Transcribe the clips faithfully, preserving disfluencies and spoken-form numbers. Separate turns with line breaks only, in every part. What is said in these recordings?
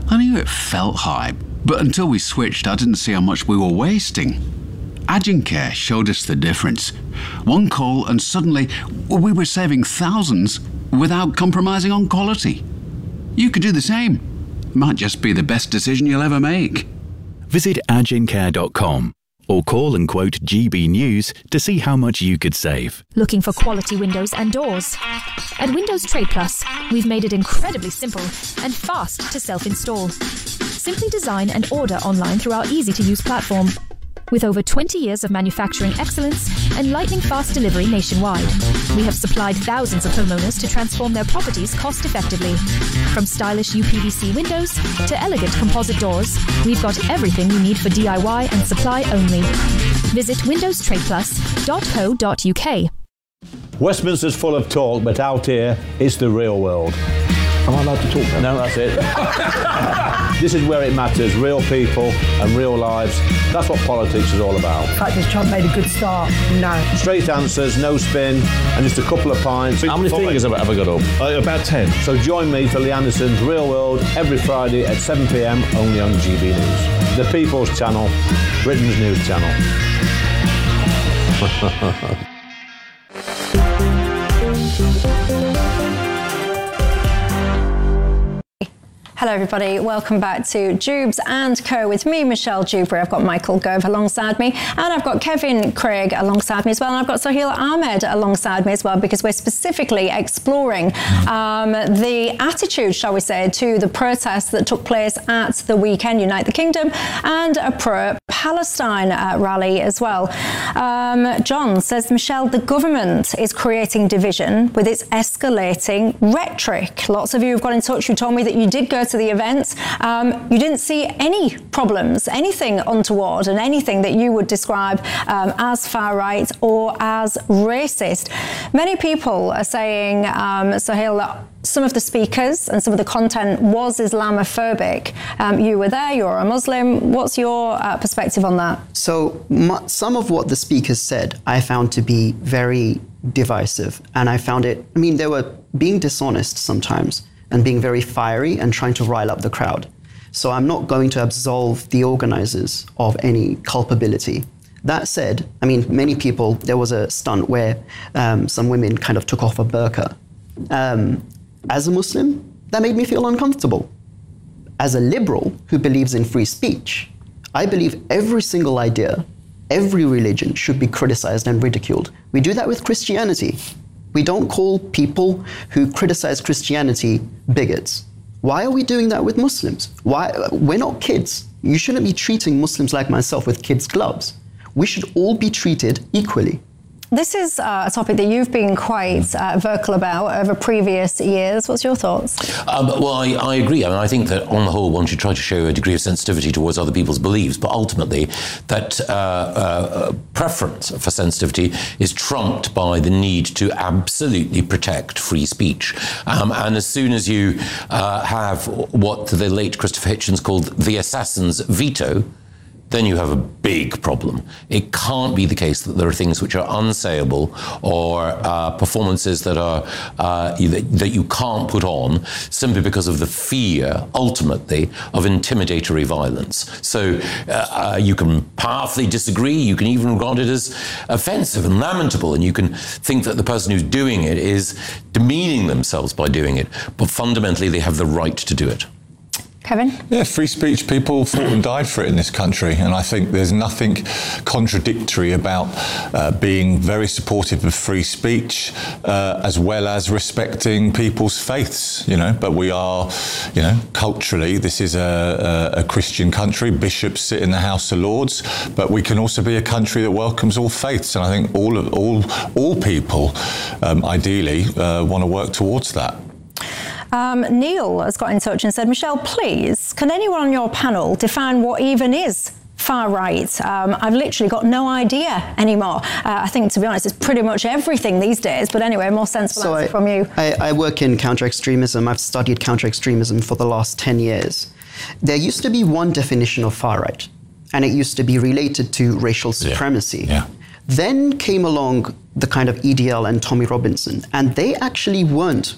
I knew it felt high, but until we switched, I didn't see how much we were wasting. Agincare showed us the difference. One call and suddenly we were saving thousands without compromising on quality. You could do the same. Might just be the best decision you'll ever make.
Visit agincare dot com or call and quote G B News to see how much you could save.
Looking for quality windows and doors? At Windows Trade Plus, we've made it incredibly simple and fast to self-install. Simply design and order online through our easy-to-use platform. With over twenty years of manufacturing excellence and lightning-fast delivery nationwide, we have supplied thousands of homeowners to transform their properties cost-effectively. From stylish U P V C windows to elegant composite doors, we've got everything you need for D I Y and supply only. Visit windows trade plus dot co dot U K.
Westminster's full of talk, but out here, it's the real world.
Am I allowed to talk now?
No, that's it. This is where it matters, real people and real lives. That's what politics is all about.
In fact, has Trump made a good start? No.
Straight answers, no spin, and just a couple of pints.
How many fingers have I ever got up?
Uh, about ten. So join me for Lee Anderson's Real World every Friday at seven p m only on G B News. The People's Channel, Britain's news channel.
Hello everybody, welcome back to Jubes and Co with me, Michelle Dewberry. I've got Michael Gove alongside me, and I've got Kevin Craig alongside me as well, and I've got Sohail Ahmed alongside me as well, because we're specifically exploring um, the attitude, shall we say, to the protests that took place at the weekend, Unite the Kingdom, and a pro-Palestine uh, rally as well. Um, John says, Michelle, the government is creating division with its escalating rhetoric. Lots of you have got in touch. You told me that you did go to the event. Um, you didn't see any problems, anything untoward, and anything that you would describe um, as far right or as racist. Many people are saying, um, Sohail, that some of the speakers and some of the content was Islamophobic. Um, you were there, you're a Muslim. What's your uh, perspective on that?
So m- some of what the speakers said I found to be very divisive, and I found it, I mean, they were being dishonest sometimes and being very fiery and trying to rile up the crowd. So I'm not going to absolve the organizers of any culpability. That said, I mean, many people, there was a stunt where um, some women kind of took off a burqa. Um, as a Muslim, that made me feel uncomfortable. As a liberal who believes in free speech, I believe every single idea, every religion should be criticized and ridiculed. We do that with Christianity. We don't call people who criticize Christianity bigots. Why are we doing that with Muslims? Why? We're not kids. You shouldn't be treating Muslims like myself with kids' gloves. We should all be treated equally.
This is uh, a topic that you've been quite uh, vocal about over previous years. What's your thoughts?
Um, well, I, I agree. I mean, I think that on the whole, one should try to show a degree of sensitivity towards other people's beliefs, but ultimately that uh, uh, preference for sensitivity is trumped by the need to absolutely protect free speech. Um, and as soon as you uh, have what the late Christopher Hitchens called the assassin's veto, then you have a big problem. It can't be the case that there are things which are unsayable or uh, performances that are uh, that, that you can't put on simply because of the fear, ultimately, of intimidatory violence. So uh, uh, you can powerfully disagree, you can even regard it as offensive and lamentable, and you can think that the person who's doing it is demeaning themselves by doing it, but fundamentally they have the right to do it.
Kevin?
Yeah, free speech, people fought and died for it in this country, and I think there's nothing contradictory about uh, being very supportive of free speech uh, as well as respecting people's faiths, you know, but we are, you know, culturally, this is a, a, a Christian country, bishops sit in the House of Lords, but we can also be a country that welcomes all faiths, and I think all of all, all people, um, ideally, uh, want to work towards that.
Um, Neil has got in touch and said, Michelle, please, can anyone on your panel define what even is far right? Um, I've literally got no idea anymore. Uh, I think, to be honest, it's pretty much everything these days. But anyway, more sensible
so
answer
I,
from you.
I, I work in counter-extremism. I've studied counter-extremism for the last ten years. There used to be one definition of far right, and it used to be related to racial supremacy.
Yeah. Yeah.
Then came along the kind of E D L and Tommy Robinson, and they actually weren't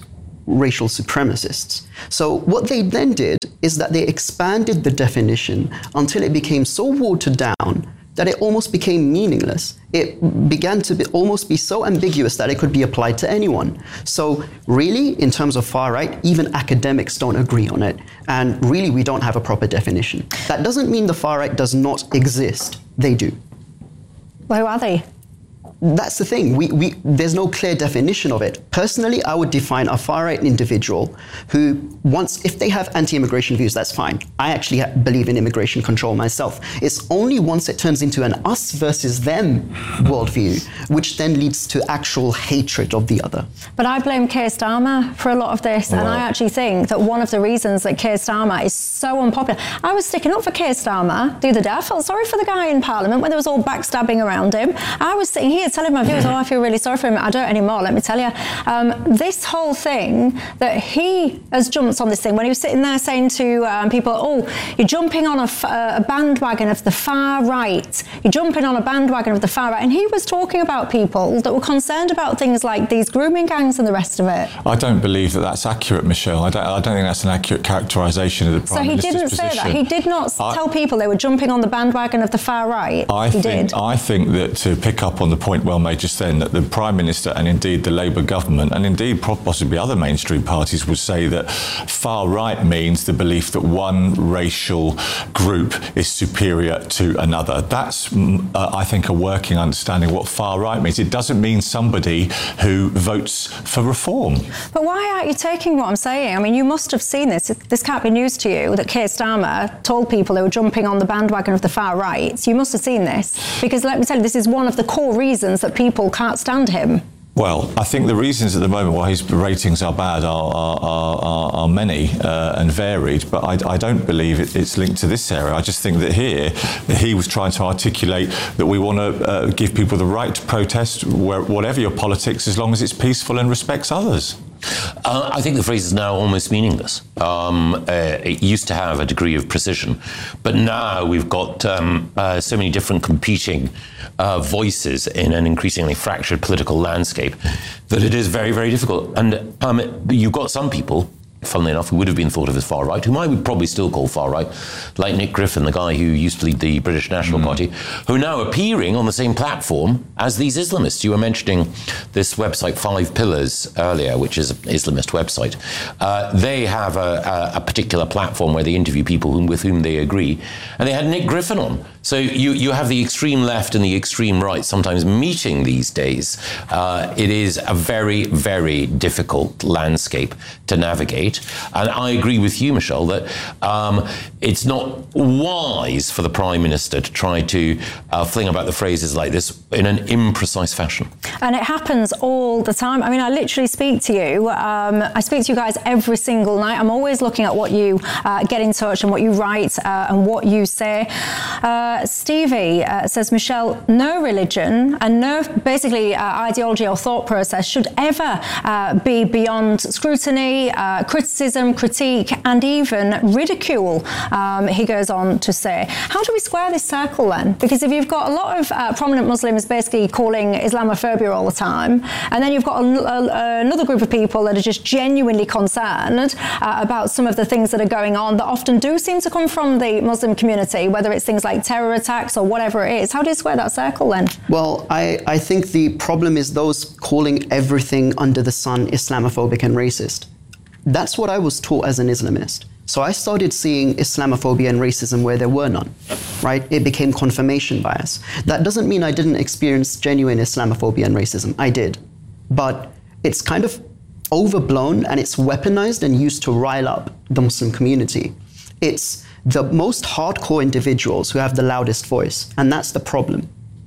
racial supremacists. So what they then did is that they expanded the definition until it became so watered down that it almost became meaningless. It began to be, almost be so ambiguous that it could be applied to anyone. So really, in terms of far right, even academics don't agree on it. And really, we don't have a proper definition. That doesn't mean the far right does not exist. They do.
Well, who are they?
That's the thing. We, we, there's no clear definition of it. Personally, I would define a far-right individual who wants, if they have anti-immigration views, that's fine. I actually believe in immigration control myself. It's only once it turns into an us versus them worldview, which then leads to actual hatred of the other.
But I blame Keir Starmer for a lot of this, well, and I actually think that one of the reasons that Keir Starmer is so unpopular, I was sticking up for Keir Starmer the other day. I felt sorry for the guy in Parliament when there was all backstabbing around him. I was sitting here telling my viewers, oh, I feel really sorry for him. I don't anymore, let me tell you. Um, this whole thing that he has jumped on this thing, when he was sitting there saying to um, people, oh, you're jumping on a, f- a bandwagon of the far right. You're jumping on a bandwagon of the far right. And he was talking about people that were concerned about things like these grooming gangs and the rest of it.
I don't believe that that's accurate, Michelle. I don't, I don't think that's an accurate characterisation of the Prime Minister's position.
So he didn't say that. He did not I, tell people they were jumping on the bandwagon of the far right.
I
he
think,
did.
I think that, to pick up on the point well made just then, that the Prime Minister and indeed the Labour government and indeed possibly other mainstream parties would say that far right means the belief that one racial group is superior to another. That's, uh, I think, a working understanding of what far right means. It doesn't mean somebody who votes for reform.
But why aren't you taking what I'm saying? I mean, you must have seen this. This can't be news to you that Keir Starmer told people they were jumping on the bandwagon of the far right. You must have seen this. Because let me tell you, this is one of the core reasons that people can't stand him.
Well, I think the reasons at the moment why his ratings are bad are are, are, are many uh, and varied, but I, I don't believe it, it's linked to this area. I just think that here he was trying to articulate that we want to uh, give people the right to protest where, whatever your politics, as long as it's peaceful and respects others.
Uh, I think the phrase is now almost meaningless. Um, uh, it used to have a degree of precision, but now we've got um, uh, so many different competing uh, voices in an increasingly fractured political landscape that it is very, very difficult. And um, you've got some people, funnily enough, who would have been thought of as far right, whom I would probably still call far right, like Nick Griffin, the guy who used to lead the British National mm. Party, who are now appearing on the same platform as these Islamists. You were mentioning this website Five Pillars earlier, which is an Islamist website. Uh, they have a, a, a particular platform where they interview people whom, with whom they agree, and they had Nick Griffin on. So you, you have the extreme left and the extreme right sometimes meeting these days. Uh, it is a very, very difficult landscape to navigate. And I agree with you, Michelle, that um, it's not wise for the Prime Minister to try to uh, fling about the phrases like this in an imprecise fashion.
And it happens all the time. I mean, I literally speak to you. Um, I speak to you guys every single night. I'm always looking at what you uh, get in touch and what you write uh, and what you say. Uh, Stevie uh, says, Michelle, no religion and no basically uh, ideology or thought process should ever uh, be beyond scrutiny, uh, criticism, critique, and even ridicule, um, he goes on to say. How do we square this circle then? Because if you've got a lot of uh, prominent Muslims basically calling Islamophobia all the time, and then you've got a, a, another group of people that are just genuinely concerned uh, about some of the things that are going on that often do seem to come from the Muslim community, whether it's things like terror attacks or whatever it is. How do you square that circle then?
Well, I, I think the problem is those calling everything under the sun Islamophobic and racist. That's what I was taught as an Islamist. So I started seeing Islamophobia and racism where there were none, right? It became confirmation bias. That doesn't mean I didn't experience genuine Islamophobia and racism. I did. But it's kind of overblown and it's weaponized and used to rile up the Muslim community. It's the most hardcore individuals who have the loudest voice, and that's the problem.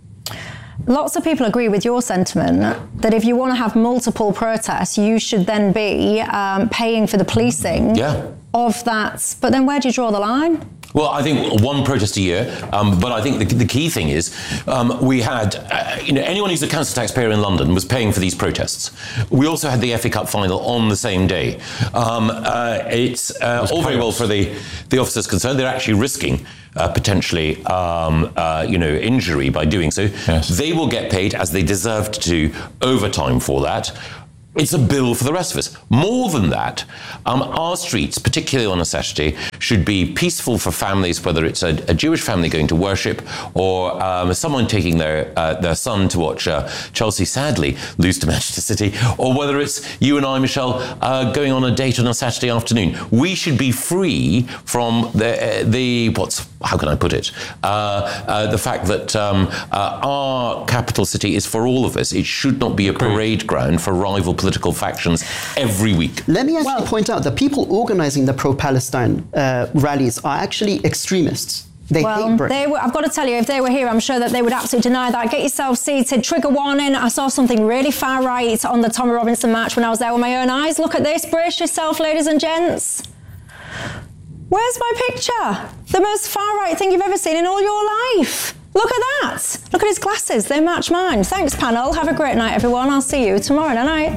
Lots of people agree with your sentiment that if you want to have multiple protests, you should then be um, paying for the policing
yeah.
of that. But then where do you draw the line?
Well, I think one protest a year, um, but I think the, the key thing is um, we had, uh, you know, anyone who's a council taxpayer in London was paying for these protests. We also had the F A Cup final on the same day. Um, uh, it's uh, it all very well for the, the officers concerned. They're actually risking uh, potentially, um, uh, you know, injury by doing so.
Yes.
They will get paid as they deserved to overtime for that. It's a bill for the rest of us. More than that, um, our streets, particularly on a Saturday, should be peaceful for families, whether it's a, a Jewish family going to worship or um, someone taking their uh, their son to watch uh, Chelsea, sadly, lose to Manchester City, or whether it's you and I, Michelle, uh, going on a date on a Saturday afternoon. We should be free from the, uh, the what's, how can I put it, uh, uh, the fact that um, uh, our capital city is for all of us. It should not be a parade ground for rival political factions every week.
Let me actually well, point out that people organising the pro-Palestine uh, rallies are actually extremists. They
well,
hate Britain.
They were, I've got to tell you, if they were here, I'm sure that they would absolutely deny that. Get yourself seated. Trigger warning. I saw something really far right on the Tommy Robinson match when I was there with my own eyes. Look at this. Brace yourself, ladies and gents. Where's my picture? The most far right thing you've ever seen in all your life. Look at that. Look at his glasses. They match mine. Thanks, panel. Have a great night, everyone. I'll see you tomorrow night.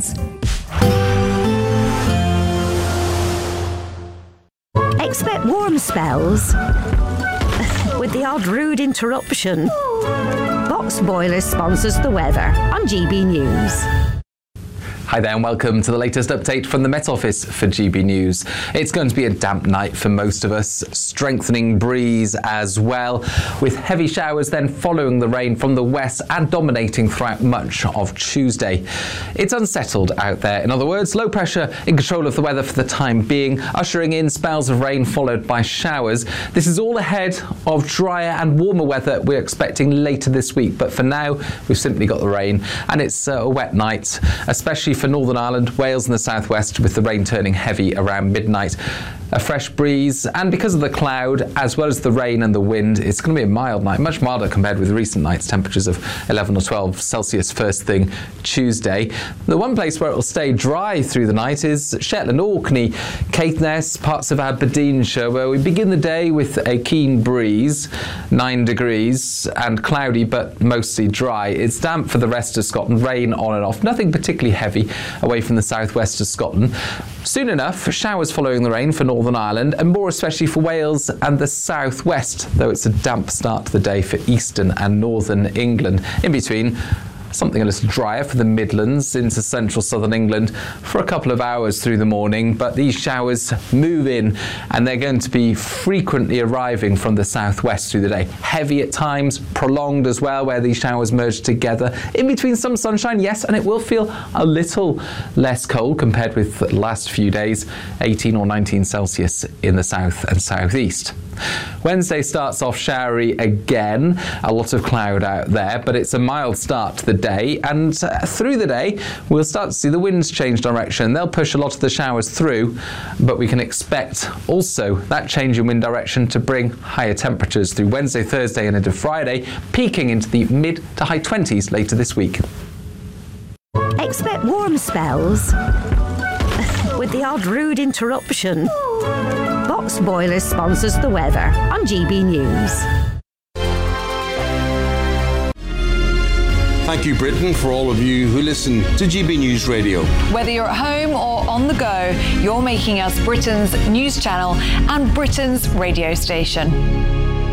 Expect warm spells with the odd rude interruption. Box Boilers sponsors the weather on G B News.
Hi there and welcome to the latest update from the Met Office for G B News. It's going to be a damp night for most of us, strengthening breeze as well, with heavy showers then following the rain from the west and dominating throughout much of Tuesday. It's unsettled out there. In other words, low pressure in control of the weather for the time being, ushering in spells of rain followed by showers. This is all ahead of drier and warmer weather we're expecting later this week, but for now we've simply got the rain and it's a wet night, especially for Northern Ireland, Wales and the southwest, with the rain turning heavy around midnight. A fresh breeze, and because of the cloud, as well as the rain and the wind, it's going to be a mild night, much milder compared with recent nights, temperatures of eleven or twelve Celsius first thing Tuesday. The one place where it will stay dry through the night is Shetland, Orkney, Caithness, parts of Aberdeenshire, where we begin the day with a keen breeze, nine degrees, and cloudy but mostly dry. It's damp for the rest of Scotland, rain on and off, nothing particularly heavy away from the southwest of Scotland. Soon enough, showers following the rain for Northern Ireland, and more especially for Wales and the southwest, though it's a damp start to the day for eastern and northern England. In between, something a little drier for the Midlands into central southern England for a couple of hours through the morning, but these showers move in and they're going to be frequently arriving from the southwest through the day. Heavy at times, prolonged as well, where these showers merge together. In between some sunshine, yes, and it will feel a little less cold compared with the last few days, eighteen or nineteen Celsius in the south and southeast. Wednesday starts off showery again, a lot of cloud out there, but it's a mild start to the day, and uh, through the day we'll start to see the winds change direction. They'll push a lot of the showers through, but we can expect also that change in wind direction to bring higher temperatures through Wednesday, Thursday and into Friday, peaking into the mid to high twenties later this week.
Expect warm spells with the odd rude interruption. Box Boilers sponsors the weather on G B News.
Thank you, Britain, for all of you who listen to G B News Radio.
Whether you're at home or on the go, you're making us Britain's news channel and Britain's radio station.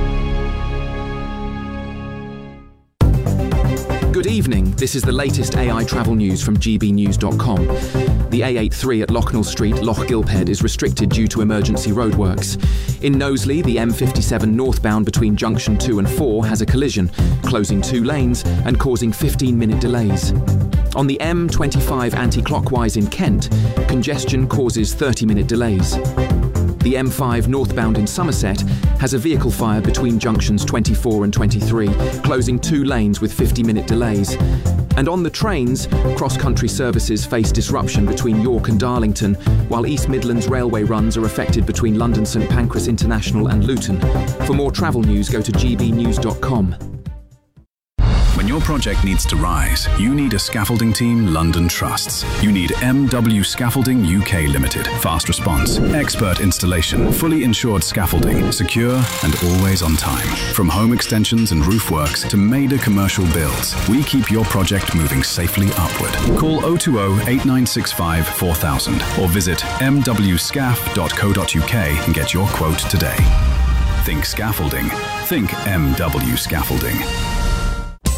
Good evening, this is the latest A I travel news from G B news dot com. The A eighty-three at Locknell Street, Loch Gilphead is restricted due to emergency roadworks. In Knowsley, the M fifty-seven northbound between junction two and four has a collision, closing two lanes and causing fifteen minute delays. On the M twenty-five anti-clockwise in Kent, congestion causes thirty minute delays. The M five northbound in Somerset has a vehicle fire between junctions twenty-four and twenty-three, closing two lanes with fifty minute delays. And on the trains, cross-country services face disruption between York and Darlington, while East Midlands railway runs are affected between London St Pancras International and Luton. For more travel news, go to G B news dot com.
When your project needs to rise, you need a scaffolding team London trusts. You need M W Scaffolding U K Limited. Fast response, expert installation, fully insured scaffolding, secure and always on time. From home extensions and roof works to major commercial builds, we keep your project moving safely upward. Call zero two zero, eight nine six five, four thousand or visit m w scaf dot co dot u k and get your quote today. Think scaffolding. Think M W Scaffolding.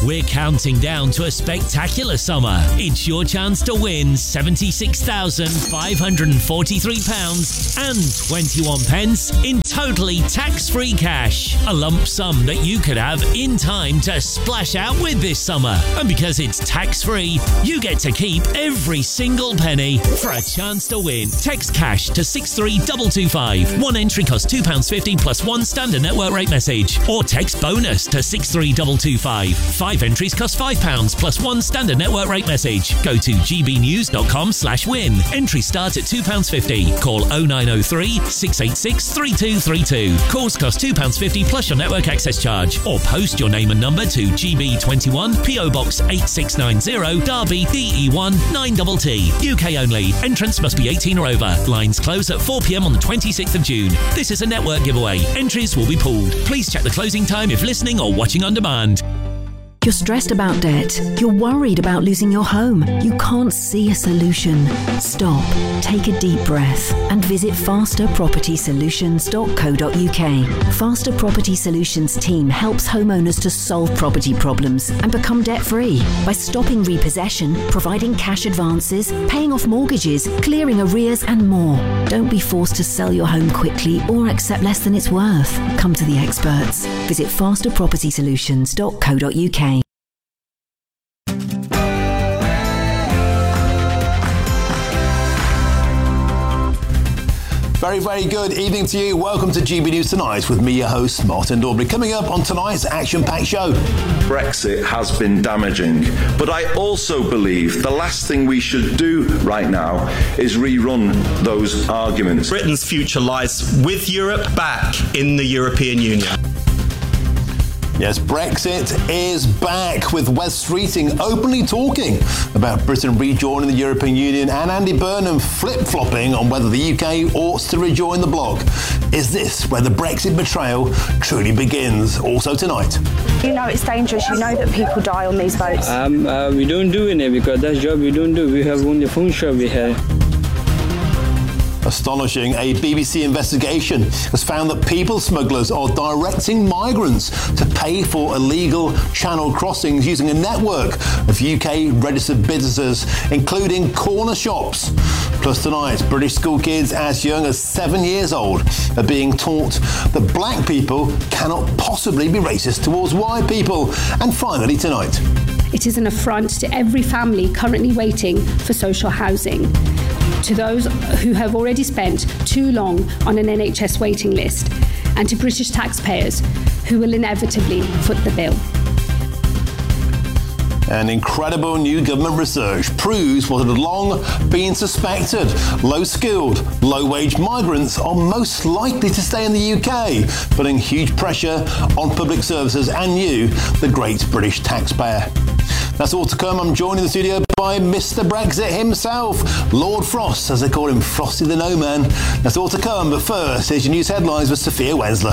We're counting down to a spectacular summer. It's your chance to win seventy-six thousand five hundred forty-three pounds and twenty-one pence in totally tax-free cash. A lump sum that you could have in time to splash out with this summer. And because it's tax-free, you get to keep every single penny. For a chance to win, text cash to six three two two five. One entry costs two pounds fifty plus one standard network rate message. Or text bonus to six three two two five. Five entries cost five pounds plus one standard network rate message. Go to gbnews.com slash win. Entries start at two pounds fifty. Call oh nine oh three, six eight six, three two three two. Calls cost two pounds fifty plus your network access charge. Or post your name and number to G B twenty-one, P O Box eight six nine zero, Derby, D E one nine T T. U K only. Entrance must be eighteen or over. Lines close at four p m on the twenty-sixth of June. This is a network giveaway. Entries will be pooled. Please check the closing time if listening or watching on demand.
You're stressed about debt. You're worried about losing your home. You can't see a solution. Stop, take a deep breath and visit faster property solutions dot co dot U K. Faster Property Solutions team helps homeowners to solve property problems and become debt-free by stopping repossession, providing cash advances, paying off mortgages, clearing arrears and more. Don't be forced to sell your home quickly or accept less than it's worth. Come to the experts. Visit faster property solutions dot co dot U K.
Very, very good evening to you. Welcome to G B News Tonight with me, your host, Martin Dawberry. Coming up on tonight's action-packed show.
Brexit has been damaging, but I also believe the last thing we should do right now is rerun those arguments.
Britain's future lies with Europe, back in the European Union.
Yes, Brexit is back, with Wes Streeting openly talking about Britain rejoining the European Union and Andy Burnham flip-flopping on whether the U K ought to rejoin the bloc. Is this where the Brexit betrayal truly begins? Also tonight.
You know it's dangerous. You know that people die on these boats.
Um, uh, we don't do it because that's job we don't do. We have only phone shop we have.
Astonishing, a B B C investigation has found that people smugglers are directing migrants to pay for illegal channel crossings using a network of U K registered businesses, including corner shops. Plus tonight, British school kids as young as seven years old are being taught that black people cannot possibly be racist towards white people. And finally tonight,
it is an affront to every family currently waiting for social housing, to those who have already spent too long on an N H S waiting list, and to British taxpayers who will inevitably foot the bill.
An incredible new government research proves what had long been suspected. Low-skilled, low-wage migrants are most likely to stay in the U K, putting huge pressure on public services and you, the great British taxpayer. That's all to come. I'm joined in the studio by Mister Brexit himself, Lord Frost, as they call him, Frosty the No Man. That's all to come, but first, here's your news headlines with Sophia Wensler.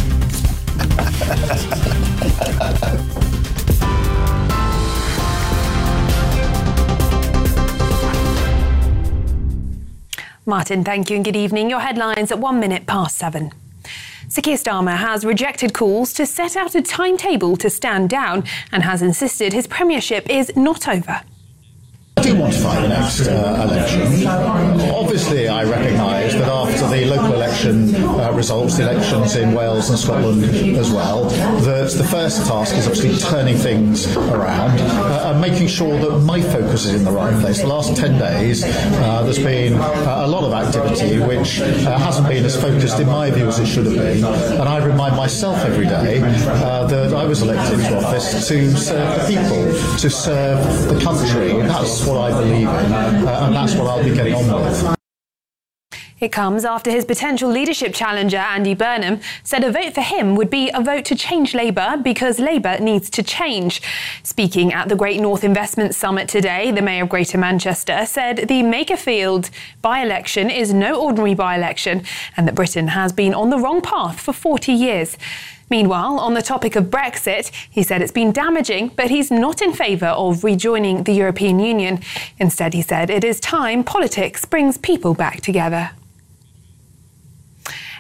Martin, thank you and good evening. Your headlines at one minute past seven. Sir Keir Starmer has rejected calls to set out a timetable to stand down and has insisted his premiership is not over.
I do want to fight the next uh, election. Obviously, I recognise that after the local election uh, results, the elections in Wales and Scotland as well, that the first task is obviously turning things around uh, and making sure that my focus is in the right place. The last ten days, uh, there's been uh, a lot of activity which uh, hasn't been as focused, in my view, as it should have been. And I remind myself every day uh, that I was elected to office to serve the people, to serve the country. And that's what I believe in, uh, and that's what I'll be getting on with.
It comes after his potential leadership challenger, Andy Burnham, said a vote for him would be a vote to change Labour because Labour needs to change. Speaking at the Great North Investment Summit today, the Mayor of Greater Manchester said the Makerfield by-election is no ordinary by-election and that Britain has been on the wrong path for forty years. Meanwhile, on the topic of Brexit, he said it's been damaging, but he's not in favour of rejoining the European Union. Instead, he said it is time politics brings people back together.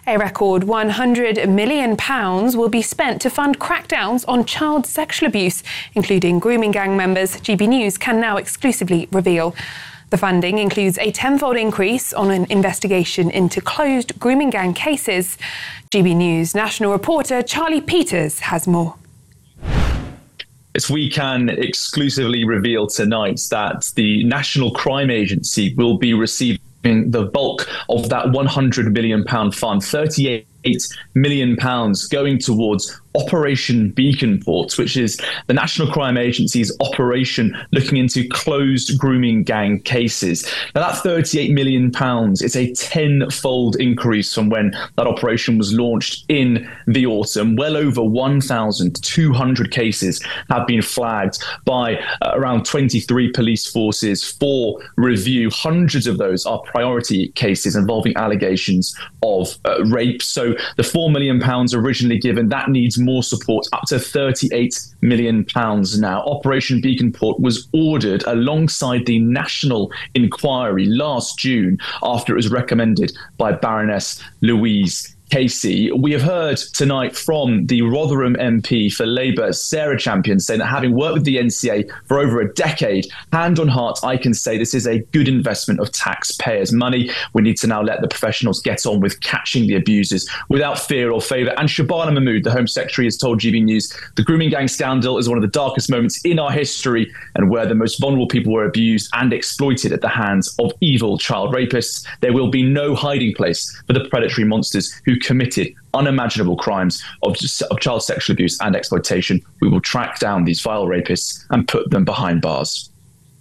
A record one hundred million pounds will be spent to fund crackdowns on child sexual abuse, including grooming gang members, G B News can now exclusively reveal. The funding includes a tenfold increase on an investigation into closed grooming gang cases. G B News national reporter Charlie Peters has more.
Yes, we can exclusively reveal tonight that the National Crime Agency will be receiving the bulk of that one hundred million pounds fund, thirty-eight million pounds going towards Operation Beacon Port, which is the National Crime Agency's operation looking into closed grooming gang cases. Now, that thirty-eight million pounds is a tenfold increase from when that operation was launched in the autumn. Well over one thousand two hundred cases have been flagged by uh, around twenty-three police forces for review. Hundreds of those are priority cases involving allegations of uh, rape. So the four million pounds originally given, that needs more support, up to thirty-eight million pounds now. Operation Beacon Port was ordered alongside the national inquiry last June after it was recommended by Baroness Louise Casey. We have heard tonight from the Rotherham M P for Labour, Sarah Champion, saying that having worked with the N C A for over a decade, hand on heart, I can say this is a good investment of taxpayers' money. We need to now let the professionals get on with catching the abusers without fear or favour. And Shabana Mahmood, the Home Secretary, has told G B News the grooming gang scandal is one of the darkest moments in our history and where the most vulnerable people were abused and exploited at the hands of evil child rapists. There will be no hiding place for the predatory monsters who committed unimaginable crimes of, of child sexual abuse and exploitation. We will track down these vile rapists and put them behind bars.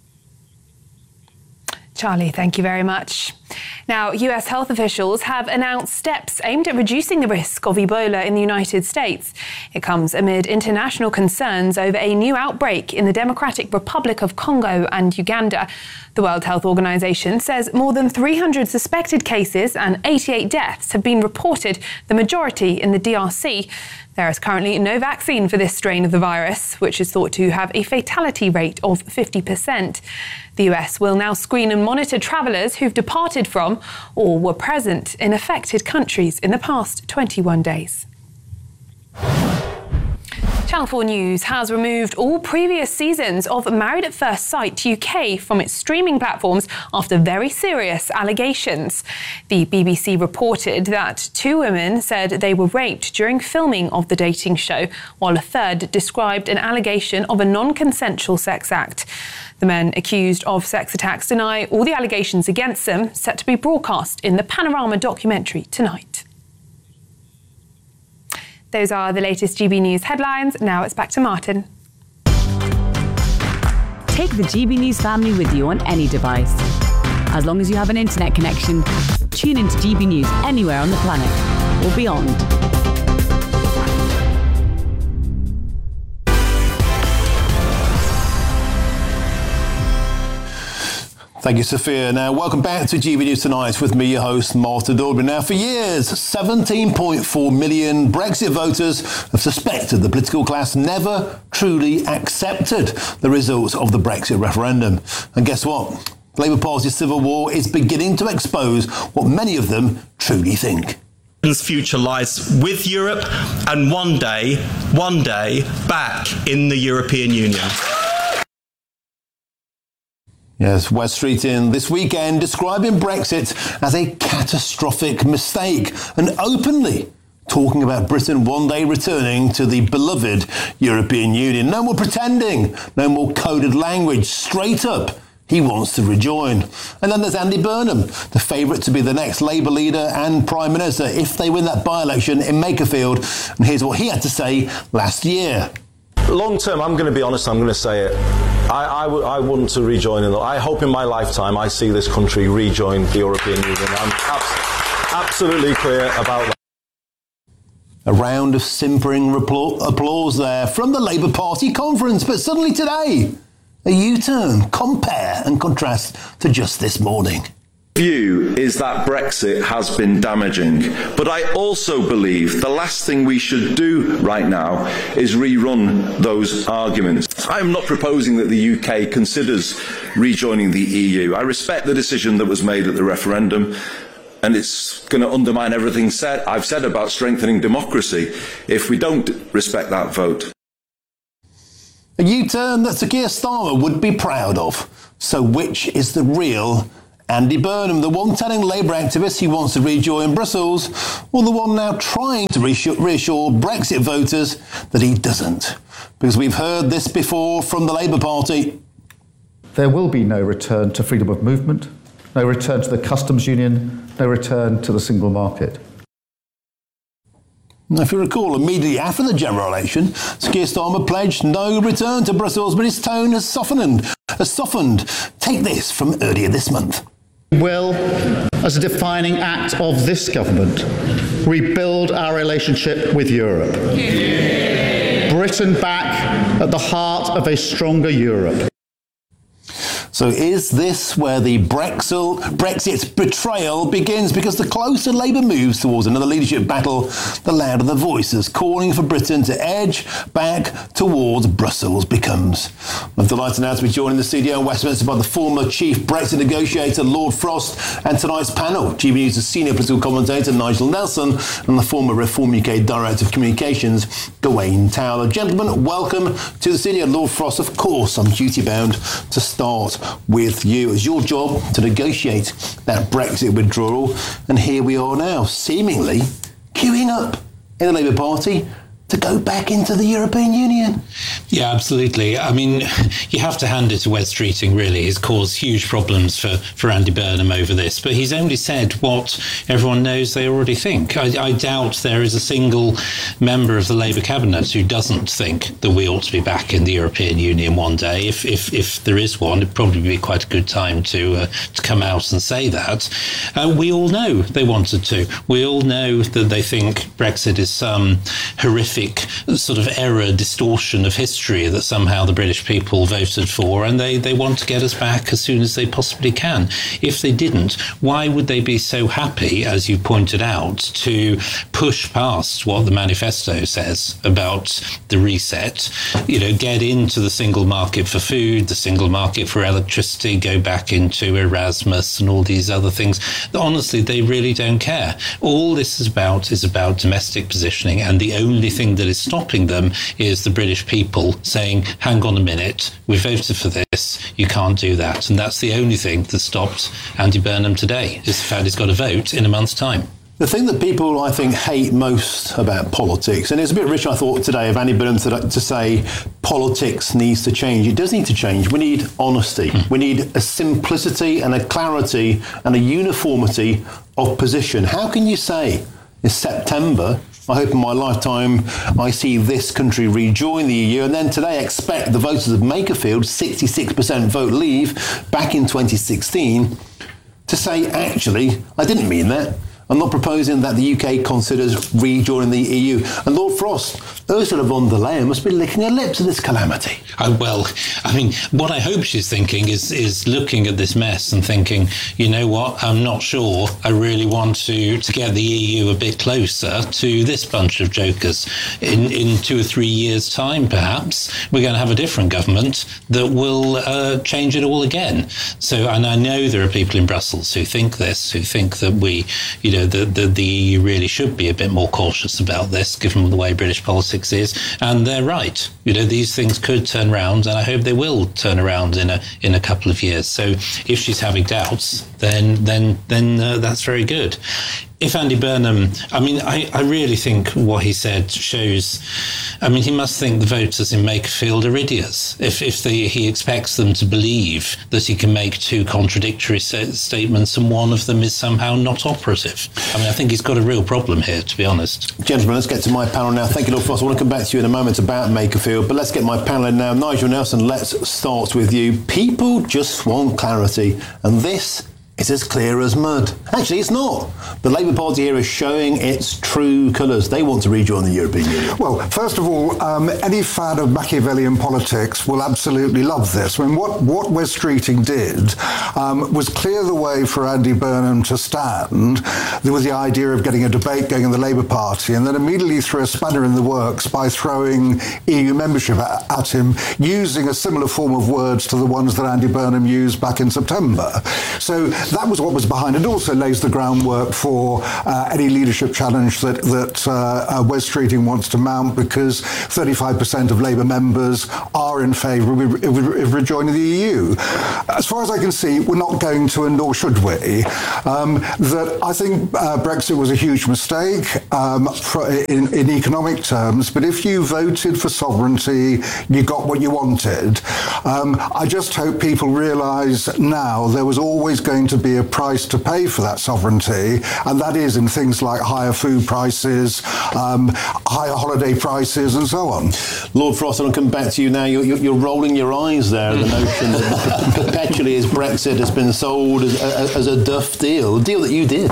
Charlie, thank you very much. Now, U S health officials have announced steps aimed at reducing the risk of Ebola in the United States. It comes amid international concerns over a new outbreak in the Democratic Republic of Congo and Uganda. The World Health Organization says more than three hundred suspected cases and eighty-eight deaths have been reported, the majority in the D R C. There is currently no vaccine for this strain of the virus, which is thought to have a fatality rate of fifty percent. The U S will now screen and monitor travellers who've departed from or were present in affected countries in the past twenty-one days. Channel four News has removed all previous seasons of Married at First Sight U K from its streaming platforms after very serious allegations. The B B C reported that two women said they were raped during filming of the dating show, while a third described an allegation of a non-consensual sex act. The men accused of sex attacks deny all the allegations against them, set to be broadcast in the Panorama documentary tonight. Those are the latest G B News headlines. Now it's back to Martin.
Take the G B News family with you on any device. As long as you have an internet connection, tune into G B News anywhere on the planet or beyond.
Thank you, Sophia. Now, welcome back to G B News Tonight with me, your host, Martin Daubry. Now, for years, seventeen point four million Brexit voters have suspected the political class never truly accepted the results of the Brexit referendum. And guess what? The Labour Party's civil war is beginning to expose what many of them truly think.
Britain's future lies with Europe and one day, one day, back in the European Union.
Yes, West Street in this weekend describing Brexit as a catastrophic mistake and openly talking about Britain one day returning to the beloved European Union. No more pretending, no more coded language, straight up. He wants to rejoin. And then there's Andy Burnham, the favourite to be the next Labour leader and Prime Minister if they win that by-election in Makerfield. And here's what he had to say last year.
Long term, I'm going to be honest, I'm going to say it. I, I, w- I want to rejoin. In the, I hope in my lifetime I see this country rejoin the European Union. I'm abs- absolutely clear about that.
A round of simpering repl- applause there from the Labour Party conference. But suddenly today, a U-turn, compare and contrast to just this morning.
View is that Brexit has been damaging, but I also believe the last thing we should do right now is rerun those arguments. I am not proposing that the U K considers rejoining the E U. I respect the decision that was made at the referendum, and it's going to undermine everything said, I've said about strengthening democracy if we don't respect that vote.
A U-turn that Sir Keir Starmer would be proud of. So which is the real Andy Burnham, the one telling Labour activists he wants to rejoin Brussels, or the one now trying to reassure, reassure Brexit voters that he doesn't? Because we've heard this before from the Labour Party.
There will be no return to freedom of movement, no return to the customs union, no return to the single market.
Now, if you recall, immediately after the general election, Sir Keir Starmer pledged no return to Brussels, but his tone has softened. Has softened. Take this from earlier this month.
We will, as a defining act of this government, rebuild our relationship with Europe. Yeah. Britain back at the heart of a stronger Europe.
So is this where the Brexit, Brexit betrayal begins? Because the closer Labour moves towards another leadership battle, the louder the voices calling for Britain to edge back towards Brussels becomes. I'm delighted now to be joined in the studio in Westminster by the former chief Brexit negotiator, Lord Frost, and tonight's panel, G B News' senior political commentator, Nigel Nelson, and the former Reform U K Director of Communications, Gawain Towler. Gentlemen, welcome to the studio. Lord Frost, of course, I'm duty-bound to start with you. It's your job to negotiate that Brexit withdrawal, and here we are now, seemingly queuing up in the Labour Party to go back into the European Union.
Yeah, absolutely. I mean, you have to hand it to Wes Streeting, really. He's caused huge problems for, for Andy Burnham over this, but he's only said what everyone knows they already think. I, I doubt there is a single member of the Labour cabinet who doesn't think that we ought to be back in the European Union one day. If if, if there is one, it'd probably be quite a good time to uh, to come out and say that. Uh, we all know they wanted to. We all know that they think Brexit is some horrific sort of error, distortion of history that somehow the British people voted for, and they, they want to get us back as soon as they possibly can. If they didn't, why would they be so happy, as you pointed out, to push past what the manifesto says about the reset, you know, get into the single market for food, the single market for electricity, go back into Erasmus and all these other things? Honestly, they really don't care. All this is about is about domestic positioning, and the only thing that is stopping them is the British people saying, hang on a minute, we voted for this, you can't do that. And that's the only thing that stopped Andy Burnham today, is the fact he's got to vote in a month's time.
The thing that people, I think, hate most about politics, and it's a bit rich, I thought, today of Andy Burnham to, to say politics needs to change. It does need to change. We need honesty. Mm. We need a simplicity and a clarity and a uniformity of position. How can you say in September, I hope in my lifetime I see this country rejoin the E U, and then today expect the voters of Makerfield, sixty-six percent vote leave back in twenty sixteen, to say, actually, I didn't mean that. I'm not proposing that the U K considers rejoining the E U. And Lord Frost, Ursula von der Leyen must be licking her lips at this calamity.
Oh, well, I mean, what I hope she's thinking is is looking at this mess and thinking, you know what, I'm not sure I really want to, to get the E U a bit closer to this bunch of jokers. In, in two or three years' time, perhaps, we're going to have a different government that will uh, change it all again. So, and I know there are people in Brussels who think this, who think that we, you know, the, the, the E U really should be a bit more cautious about this, given the way British politics is, and they're right. You know, these things could turn around, and I hope they will turn around in a in a couple of years. So, if she's having doubts, then then then uh, that's very good. If Andy Burnham, I mean, I, I really think what he said shows, I mean, he must think the voters in Makerfield are idiots. If if they, he expects them to believe that he can make two contradictory statements and one of them is somehow not operative. I mean, I think he's got a real problem here, to be honest.
Gentlemen, let's get to my panel now. Thank you, Lord Frost. I want to come back to you in a moment about Makerfield, but let's get my panel in now. Nigel Nelson, let's start with you. People just want clarity, and this is as clear as mud. Actually, it's not. The Labour Party here is showing its true colours. They want to rejoin the European Union.
Well, first of all, um, any fan of Machiavellian politics will absolutely love this. I mean, what, what Wes Streeting did um, was clear the way for Andy Burnham to stand with the idea of getting a debate going in the Labour Party, and then immediately threw a spanner in the works by throwing E U membership at, at him, using a similar form of words to the ones that Andy Burnham used back in September. So that was what was behind it. Also lays the groundwork for uh, any leadership challenge that, that uh, uh, Wes Streeting wants to mount, because thirty-five percent of Labour members are in favour of, of, of rejoining the E U. As far as I can see, we're not going to, and nor should we. Um, that I think uh, Brexit was a huge mistake um, for, in, in economic terms, but if you voted for sovereignty, you got what you wanted. Um, I just hope people realise now there was always going to be a price to pay for that sovereignty, and that is in things like higher food prices, um, higher holiday prices, and so on.
Lord Frost, I'll come back to you now. You're, you're, you're rolling your eyes there at the notion that perpetually as Brexit has been sold as, as, as a duff deal, a deal that you did.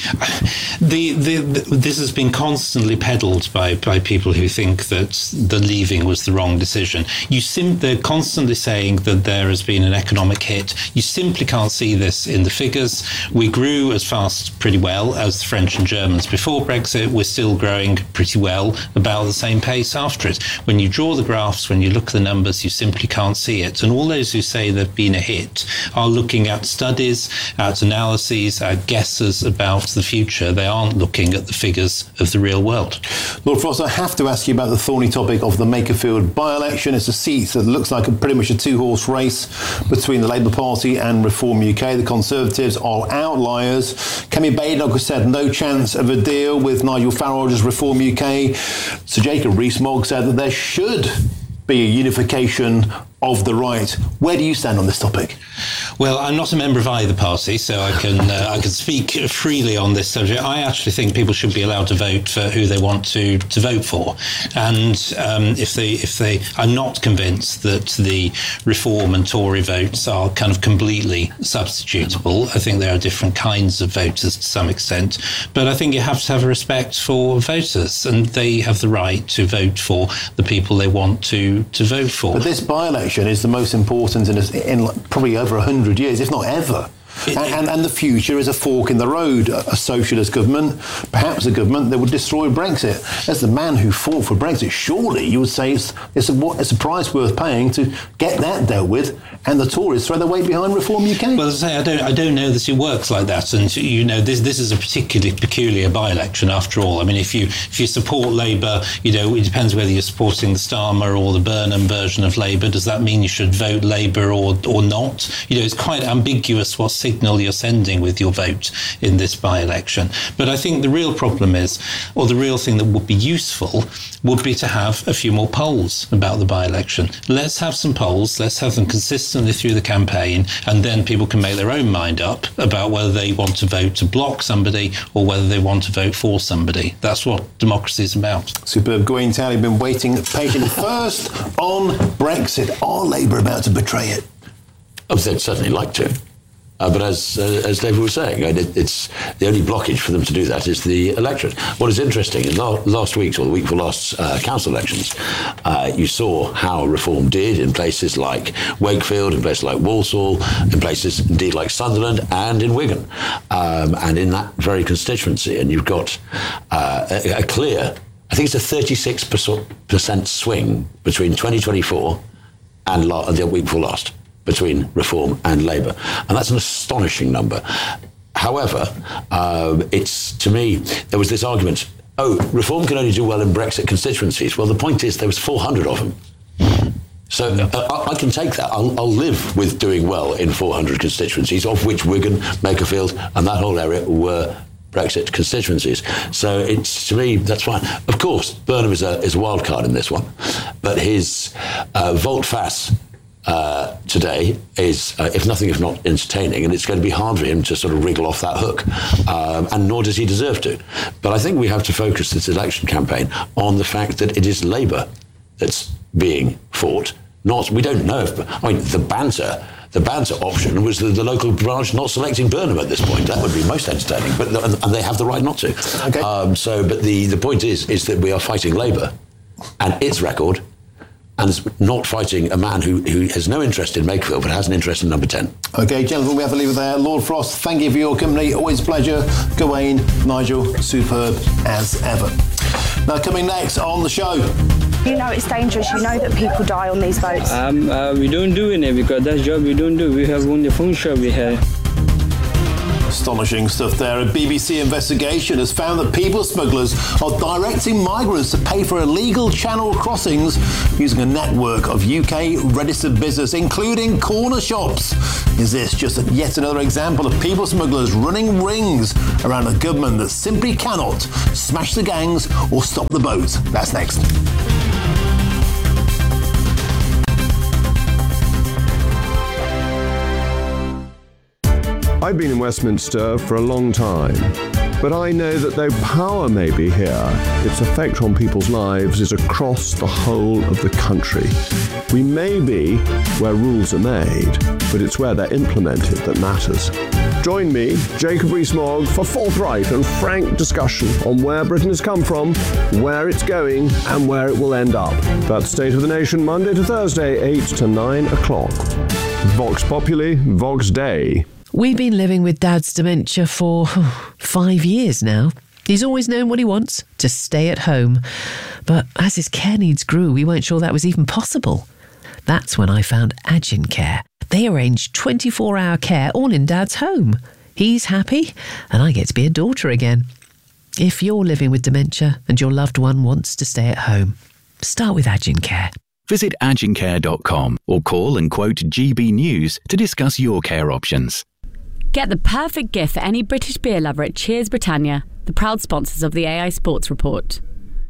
The, the, the, this has been constantly peddled by, by people who think that the leaving was the wrong decision. You sim- they're constantly saying that there has been an economic hit. You simply can't see this in the figures. We grew as fast, pretty well, as the French and Germans before Brexit. We're still growing pretty well, about the same pace after it. When you draw the graphs, when you look at the numbers, you simply can't see it. And all those who say there's been a hit are looking at studies, at analyses, at guesses about the future. They aren't looking at the figures of the real world.
Lord Frost, I have to ask you about the thorny topic of the Makerfield by-election. It's a seat that looks like a pretty much a two-horse race between the Labour Party and Reform U K. The Conservatives are outliers. Kemi Badenoch has said no chance of a deal with Nigel Farage's Reform U K. Sir Jacob Rees-Mogg said that there should be a unification of the right. Where do you stand on this topic?
Well, I'm not a member of either party, so I can uh, I can speak freely on this subject. I actually think people should be allowed to vote for who they want to, to vote for, and um, if they if they, I'm not convinced that the Reform and Tory votes are kind of completely substitutable. I think there are different kinds of voters to some extent, but I think you have to have respect for voters, and they have the right to vote for the people they want to to vote for.
But this by-election is the most important in, in probably over one hundred years, if not ever. And, and, and the future is a fork in the road, a socialist government, perhaps a government that would destroy Brexit. As the man who fought for Brexit, surely you would say it's, it's, a, it's a price worth paying to get that dealt with, and the Tories throw their weight behind Reform U K.
Well, as I say, I don't, I don't know that it works like that, and you know, this this is a particularly peculiar by-election after all. I mean, if you if you support Labour, you know, it depends whether you're supporting the Starmer or the Burnham version of Labour. Does that mean you should vote Labour or or not? You know, it's quite ambiguous what signal you're sending with your vote in this by-election. But I think the real problem is, or the real thing that would be useful, would be to have a few more polls about the by-election. Let's have some polls, let's have them consistently through the campaign, and then people can make their own mind up about whether they want to vote to block somebody or whether they want to vote for somebody. That's what democracy is about.
Superb. Gawain Towley, been waiting patiently. First on Brexit. Are Labour about to betray it?
Oh, they'd certainly like to. Uh, but as uh, as David was saying, it, it's the only blockage for them to do that is the electorate. What is interesting, in la- last week's or the week before last uh, council elections, uh, you saw how Reform did in places like Wakefield, in places like Walsall, in places indeed like Sunderland and in Wigan, um, and in that very constituency. And you've got uh, a, a clear, I think it's a thirty-six percent swing between twenty twenty-four and la- the week before last, between Reform and Labour. And that's an astonishing number. However, um, it's, to me, there was this argument, oh, Reform can only do well in Brexit constituencies. Well, the point is there was four hundred of them. So uh, I, I can take that. I'll, I'll live with doing well in four hundred constituencies, of which Wigan, Makerfield and that whole area were Brexit constituencies. So it's, to me, that's fine. Of course, Burnham is a, is a wild card in this one, but his uh, volte-face Uh, today is, uh, if nothing, if not entertaining, and it's going to be hard for him to sort of wriggle off that hook, um, and nor does he deserve to. But I think we have to focus this election campaign on the fact that it is Labour that's being fought, not, we don't know if, I mean, the banter, the banter option was the, the local branch not selecting Burnham at this point. That would be most entertaining, but and, and they have the right not to. Okay. Um, so, but the, the point is, is that we are fighting Labour and its record, and is not fighting a man who, who has no interest in Makefield but has an interest in number ten.
OK, gentlemen, we have to leave it there. Lord Frost, thank you for your company. Always a pleasure. Gawain, Nigel, superb as ever. Now, coming next on the show.
You know it's dangerous. You know that people die on these boats.
Um, uh, we don't do it because that job we don't do. We have only phone shop we have.
astonishing stuff there. A B B C investigation has found that people smugglers are directing migrants to pay for illegal channel crossings using a network of U K registered business, including corner shops. Is this just yet another example of people smugglers running rings around a government that simply cannot smash the gangs or stop the boat? That's next.
I've been in Westminster for a long time, but I know that though power may be here, its effect on people's lives is across the whole of the country. We may be where rules are made, but it's where they're implemented that matters. Join me, Jacob Rees-Mogg, for forthright and frank discussion on where Britain has come from, where it's going, and where it will end up. That's State of the Nation, Monday to Thursday, eight to nine o'clock. Vox Populi, Vox Dei.
We've been living with Dad's dementia for oh, five years now. He's always known what he wants, to stay at home. But as his care needs grew, we weren't sure that was even possible. That's when I found Agin Care. They arrange twenty-four hour care all in Dad's home. He's happy, and I get to be a daughter again. If you're living with dementia and your loved one wants to stay at home, start with Agin Care.
Visit agin care dot com or call and quote G B News to discuss your care options.
Get the perfect gift for any British beer lover at Cheers Britannia, the proud sponsors of the A I Sports Report.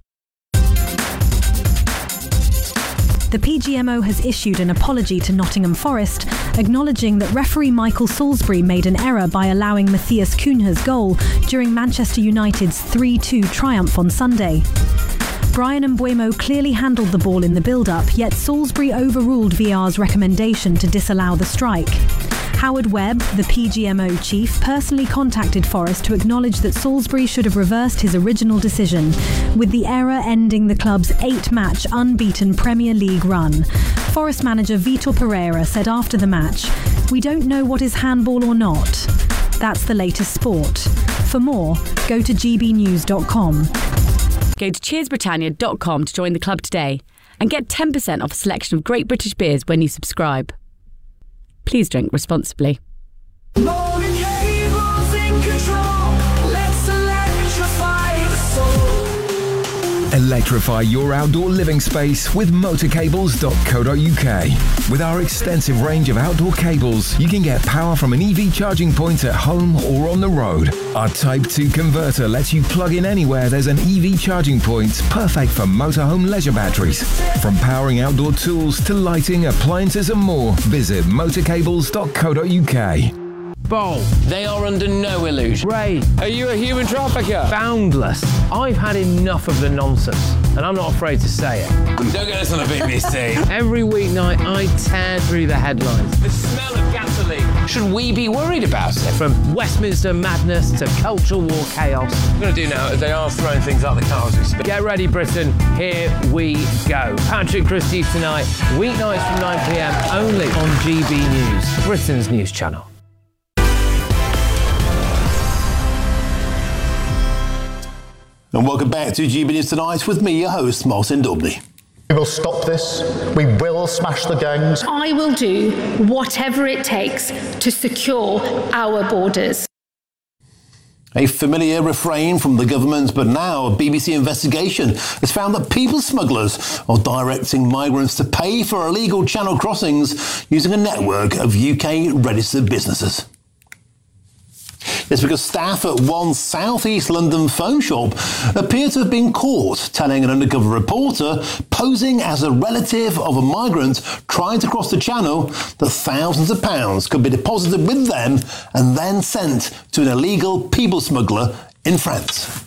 The P G M O has issued an apology to Nottingham Forest, acknowledging that referee Michael Salisbury made an error by allowing Matthias Cunha's goal during Manchester United's three two triumph on Sunday. Brian Mbeumo clearly handled the ball in the build-up, yet Salisbury overruled V R's recommendation to disallow the strike. Howard Webb, the P G M O chief, personally contacted Forest to acknowledge that Salisbury should have reversed his original decision, with the error ending the club's eight-match unbeaten Premier League run. Forest manager Vitor Pereira said after the match, "We don't know what is handball or not. That's the latest sport. For more, go to g b news dot com.
Go to cheers britannia dot com to join the club today and get ten percent off a selection of great British beers when you subscribe. Please drink responsibly.
Electrify your outdoor living space with motor cables dot co dot u k. With our extensive range of outdoor cables, you can get power from an E V charging point at home or on the road. Our Type two converter lets you plug in anywhere there's an E V charging point, perfect for motorhome leisure batteries. From powering outdoor tools to lighting, appliances and more, visit motor cables dot co dot u k.
Bowl. They are under no illusion. Ray, are you a human trafficker? Boundless. I've had enough of the nonsense, and I'm not afraid to say it.
Don't get us on the B B C.
Every weeknight, I tear through the headlines.
The smell of gasoline.
Should we be worried about it? From Westminster madness to cultural war chaos.
What I'm going to do now is they are throwing things out the car as we speak.
Get ready, Britain. Here we go. Patrick Christie's tonight, weeknights from nine p m, only on G B News, Britain's news channel.
And welcome back to G B News Tonight with me, your host, Martin Dubney.
We will stop this. We will smash the gangs.
I will do whatever it takes to secure our borders.
A familiar refrain from the government, but now a B B C investigation has found that people smugglers are directing migrants to pay for illegal channel crossings using a network of U K registered businesses. It's because staff at one South East London phone shop appear to have been caught telling an undercover reporter posing as a relative of a migrant trying to cross the channel that thousands of pounds could be deposited with them and then sent to an illegal people smuggler in France.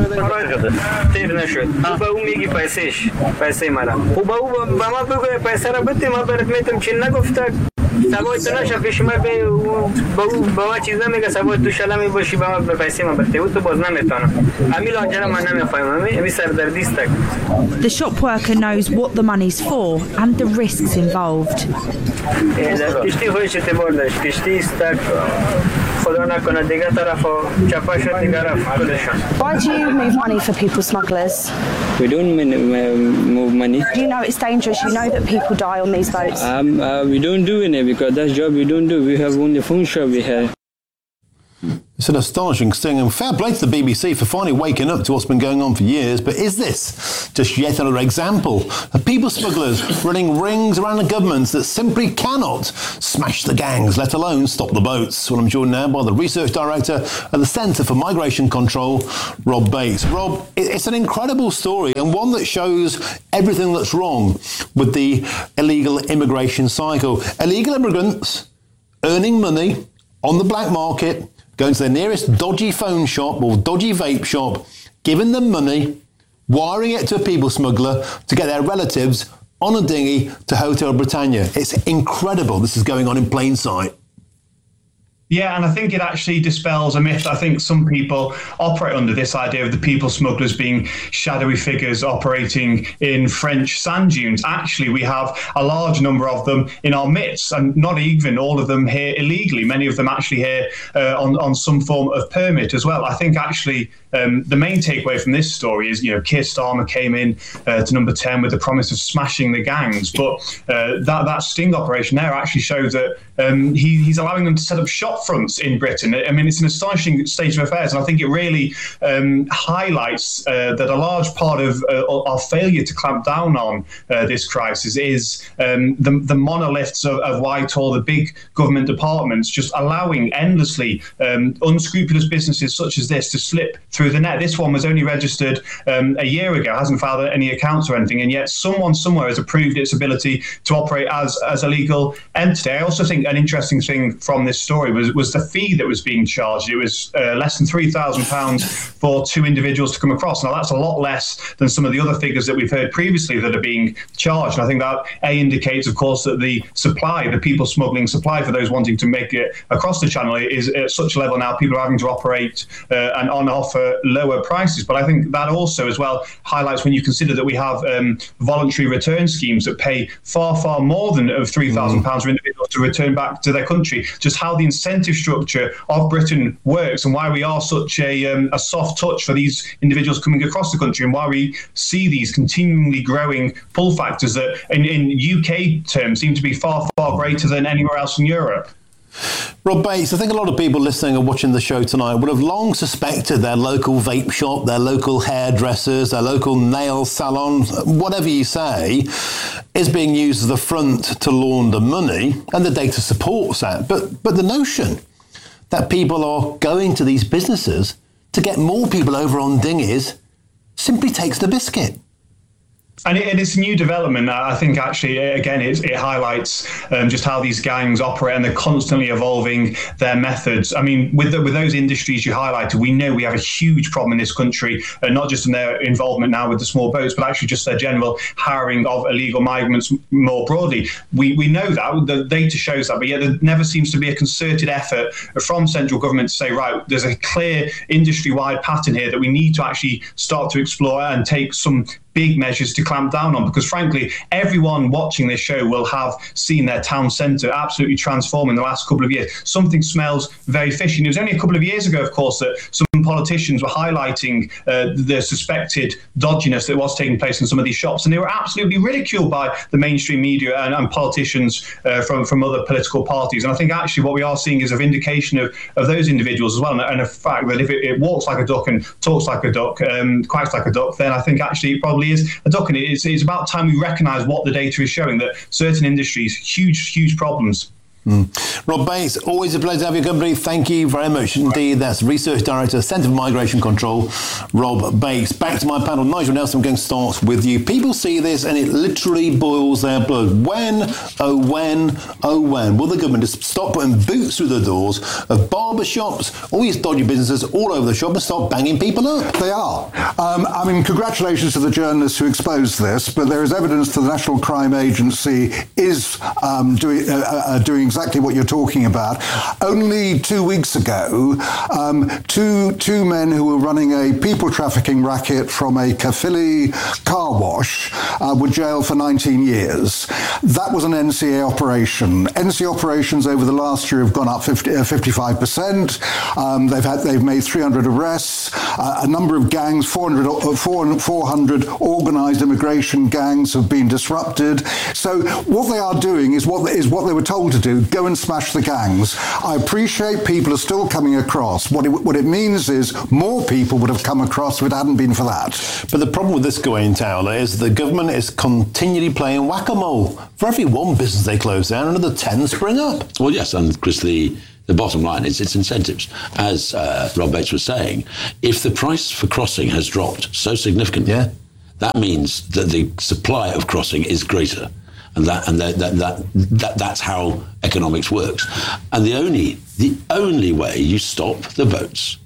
سواد تو نشم پیش من به با با چیزا میگه سواد تو شلمی باشی با من به پیسه من برته تو باز نمیتونم همین لاجرا من نمیفهمم همین سردردی است.
The shop worker knows what the money's for and the risks involved.
کشتی هویش ته بردش کشتی است خدا نکنه دیگه طرف چپا شد دیگه رفت کلشون.
Why do you move money for people smugglers?
We don't move money.
You know it's dangerous. You know that people die on these boats.
Um, uh, we don't do any because that's job we don't do. We have only phone shop we have.
It's an astonishing sting, and fair play to the B B C for finally waking up to what's been going on for years. But is this just yet another example of people smugglers running rings around the governments that simply cannot smash the gangs, let alone stop the boats? Well, I'm joined now by the Research Director at the Centre for Migration Control, Rob Bates. Rob, it's an incredible story and one that shows everything that's wrong with the illegal immigration cycle. Illegal immigrants earning money on the black market, going to the nearest dodgy phone shop or dodgy vape shop, giving them money, wiring it to a people smuggler to get their relatives on a dinghy to Hotel Britannia. It's incredible. This is going on in plain sight.
Yeah, and I think it actually dispels a myth. I think some people operate under this idea of the people smugglers being shadowy figures operating in French sand dunes. Actually, we have a large number of them in our midst, and not even all of them here illegally. Many of them actually here uh, on, on some form of permit as well. I think actually um, the main takeaway from this story is, you know, Keir Starmer came in uh, to number ten with the promise of smashing the gangs, but uh, that, that sting operation there actually shows that um, he, he's allowing them to set up shop fronts in Britain. I mean, it's an astonishing state of affairs, and I think it really um, highlights uh, that a large part of uh, our failure to clamp down on uh, this crisis is um, the, the monoliths of, of Whitehall, the big government departments, just allowing endlessly um, unscrupulous businesses such as this to slip through the net. This one was only registered um, a year ago, hasn't filed any accounts or anything, and yet someone somewhere has approved its ability to operate as, as a legal entity. I also think an interesting thing from this story was, was the fee that was being charged. It was uh, less than three thousand pounds for two individuals to come across. Now, that's a lot less than some of the other figures that we've heard previously that are being charged. And I think that, A, indicates, of course, that the supply, the people smuggling supply for those wanting to make it across the channel is at such a level now, people are having to operate uh, and on offer lower prices. But I think that also as well highlights when you consider that we have um, voluntary return schemes that pay far, far more than of three thousand pounds mm. for individuals to return back to their country, just how the incentive structure of Britain works and why we are such a, um, a soft touch for these individuals coming across the country, and why we see these continually growing pull factors that in, in U K terms seem to be far, far greater than anywhere else in Europe.
Rob Bates, I think a lot of people listening and watching the show tonight would have long suspected their local vape shop, their local hairdressers, their local nail salon, whatever you say, is being used as the front to launder money, and the data supports that. But but the notion that people are going to these businesses to get more people over on dinghies simply takes the biscuit.
And, it, and it's a new development. I think actually, again, it, it highlights um, just how these gangs operate, and they're constantly evolving their methods. I mean, with the, with those industries you highlighted, we know we have a huge problem in this country, uh, not just in their involvement now with the small boats, but actually just their general hiring of illegal migrants more broadly. We we know that, the data shows that, but yet there never seems to be a concerted effort from central government to say, right, there's a clear industry-wide pattern here that we need to actually start to explore and take some big measures to clamp down on, because frankly, everyone watching this show will have seen their town centre absolutely transform in the last couple of years. Something smells very fishy. And it was only a couple of years ago, of course, that some politicians were highlighting uh, the suspected dodginess that was taking place in some of these shops, and they were absolutely ridiculed by the mainstream media and, and politicians uh, from, from other political parties. And I think actually what we are seeing is a vindication of, of those individuals as well, and, and a fact that if it, it walks like a duck and talks like a duck, um, quacks like a duck, then I think actually it probably is a duck, and it's, it's about time we recognise what the data is showing, that certain industries, huge, huge problems.
Mm. Rob Bates, always a pleasure to have your company. Thank you very much indeed. That's Research Director, Centre for Migration Control, Rob Bates. Back to my panel. Nigel Nelson, I'm going to start with you. People see this and it literally boils their blood. When, oh when, oh when will the government just stop putting boots through the doors of barber shops, all these dodgy businesses all over the shop, and start banging people up?
They are. Um, I mean, congratulations to the journalists who exposed this, but there is evidence that the National Crime Agency is um, doing, uh, uh, doing exactly what you're talking about. Only two weeks ago, um, two two men who were running a people trafficking racket from a Caerphilly car wash uh, were jailed for nineteen years. That was an N C A operation. N C A operations over the last year have gone up fifty, uh, fifty-five percent. Um, they've had they've made three hundred arrests. Uh, a number of gangs, four hundred, four hundred organised immigration gangs have been disrupted. So what they are doing is what is what they were told to do. go and smash the gangs. I appreciate people are still coming across. What it, what it means is more people would have come across if it hadn't been for that.
But the problem with this going, Towler, is the government is continually playing whack-a-mole. For every one business they close down, another ten spring up.
Well, yes, and Chris, the, the bottom line is it's incentives. As uh, Rob Bates was saying, if the price for crossing has dropped so significantly, yeah. that means that the supply of crossing is greater. And that and that, that that that that's how economics works. And the only the only way you stop the boats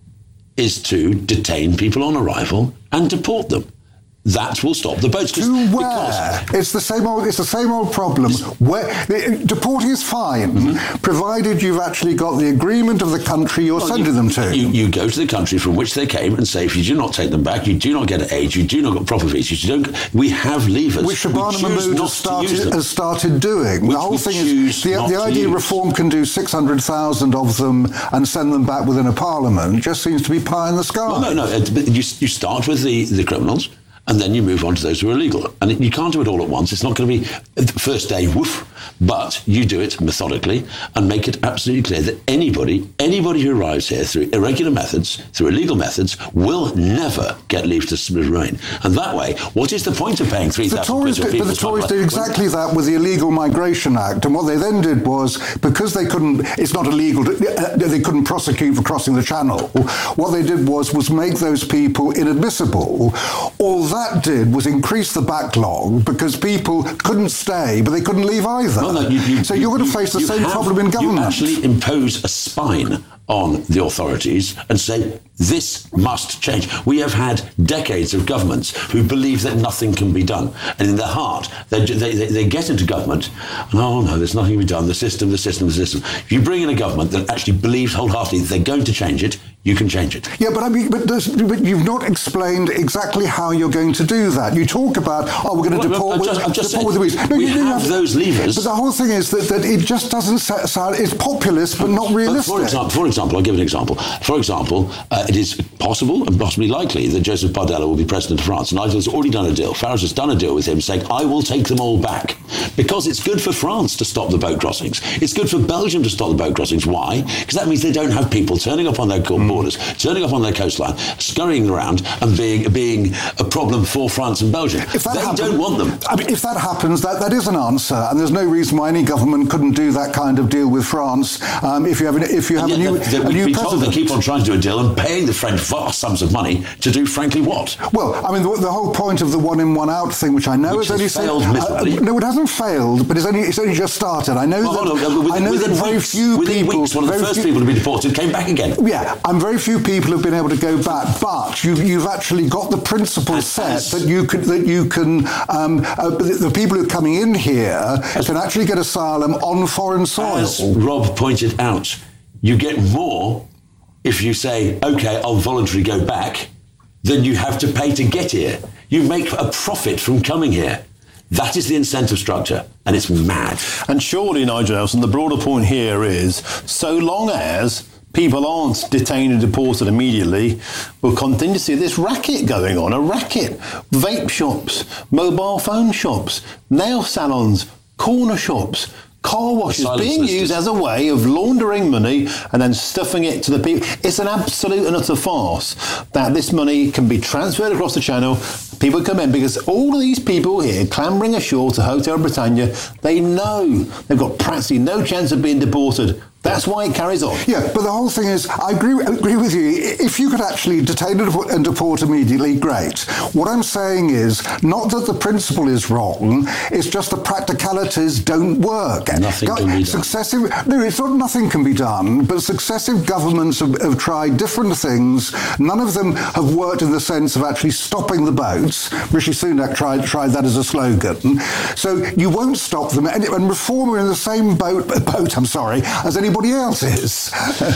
is to detain people on arrival and deport them. That will stop the boats.
To where? It's the same old. It's the same old problem. Where the, deporting is fine, mm-hmm. provided you've actually got the agreement of the country you're well, sending
you,
them to.
You, you go to the country from which they came and say, if you do not take them back, you do not get aid, you do not get proper visas. You don't. We have levers.
Which Shabana Mahmood has started, has started doing.
Which
the whole thing is the, the idea reform can do six hundred thousand of them and send them back within a parliament just seems to be pie in the sky.
Well, no, no. You, you start with the, the criminals. And then you move on to those who are illegal. And you can't do it all at once. It's not going to be the first day, woof. But you do it methodically and make it absolutely clear that anybody, anybody who arrives here through irregular methods, through illegal methods, will never get leave to remain. And that way, what is the point of paying three thousand quid?
But the Tories did exactly that with the Illegal Migration Act. And what they then did was, because they couldn't, it's not illegal, they couldn't prosecute for crossing the channel. What they did was, was make those people inadmissible. Although that did was increase the backlog because people couldn't stay, but they couldn't leave either.
No, no, you, you,
so you're going to face the same
have,
problem in government.
You actually impose a spine on the authorities and say, this must change. We have had decades of governments who believe that nothing can be done. And in their heart, they, they, they get into government, and oh no, there's nothing to be done. The system, the system, the system. If you bring in a government that actually believes wholeheartedly that they're going to change it, you can change it.
Yeah, but I mean, but, but you've not explained exactly how you're going to do that. You talk about, oh, we're going to
well,
deport with,
just, just
deport with the weeds.
No, we you, have, have those levers.
But the whole thing is that, that it just doesn't sound, it's populist, but not realistic.
But for, example, for example, I'll give an example. For example, uh, it is possible and possibly likely that Joseph Bardella will be president of France. Nigel has already done a deal. Farage has done a deal with him saying, I will take them all back. Because it's good for France to stop the boat crossings. It's good for Belgium to stop the boat crossings. Why? Because that means they don't have people turning up on their mm. borders, turning up on their coastline, scurrying around and being being a problem for France and Belgium. If that they happen, don't want them.
I mean, if that happens, that, that is an answer. And there's no reason why any government couldn't do that kind of deal with France um, if you have, an, if you have a new,
they,
a new president.
They keep on trying to do a deal and paying the French vast sums of money to do, frankly, what?
Well, I mean, the, the whole point of the one in, one out thing, which I know
which
has only
failed
said,
miserably.
Uh, no, it hasn't failed, but it's only it's only just started. I know
well,
that,
no, within,
I know
within
that very
weeks,
few
within
people...
Weeks, one of the first
few,
people to be deported came back again.
Yeah, and very few people have been able to go back, but you, you've actually got the principle as, set as, that you could that you can... Um, uh, the, the people who are coming in here as, can actually get asylum on foreign soil.
As Rob pointed out, you get more if you say, OK, I'll voluntarily go back, than you have to pay to get here. You make a profit from coming here. That is the incentive structure, and it's mad.
And surely, Nigel Elson, the broader point here is, so long as people aren't detained and deported immediately, we'll continue to see this racket going on, a racket. Vape shops, mobile phone shops, nail salons, corner shops, car washes being listed. Used as a way of laundering money and then stuffing it to the people. It's an absolute and utter farce that this money can be transferred across the channel. People come in because all of these people here clambering ashore to Hotel Britannia, they know they've got practically no chance of being deported. That's why it carries on.
Yeah, but the whole thing is, I agree, agree with you. If you could actually detain and deport immediately, great. What I'm saying is, not that the principle is wrong, it's just the practicalities don't work.
Nothing Go- can be done.
Successive, no, it's not nothing can be done, but successive governments have, have tried different things. None of them have worked in the sense of actually stopping the boats. Rishi Sunak tried, tried that as a slogan. So you won't stop them. And, and Reform are in the same boat, boat I'm sorry, as anybody else is.